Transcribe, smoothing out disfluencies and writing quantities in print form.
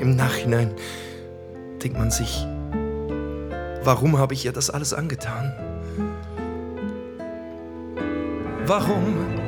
Im Nachhinein denkt man sich, warum habe ich ihr das alles angetan? Warum?